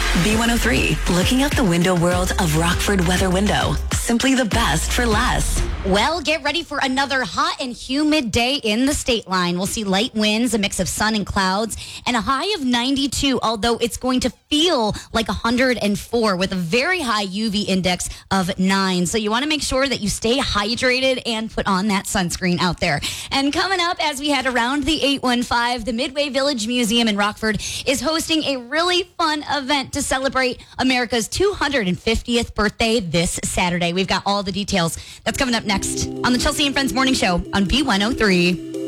B103, looking out the window world of Rockford Weather Window. Simply the best for less. Well, get ready for another hot and humid day in the state line. We'll see light winds, a mix of sun and clouds, and a high of 92, although it's going to feel like 104 with a very high UV index of 9. So you want to make sure that you stay hydrated and put on that sunscreen out there. And coming up as we head around the 815, the Midway Village Museum in Rockford is hosting a really fun event to celebrate America's 250th birthday this Saturday. We've got all the details. That's coming up next on the Chelsea and Friends Morning Show on B103.